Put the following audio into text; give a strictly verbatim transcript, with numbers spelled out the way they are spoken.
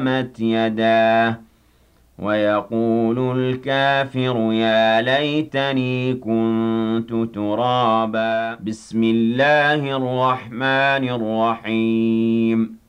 تَمَّتْ يَدَاهُ وَيَقُولُ الْكَافِرُ يَا لَيْتَنِي كُنتُ تُرَابًا. بِسْمِ اللَّهِ الرَّحْمَٰنِ الرَّحِيمِ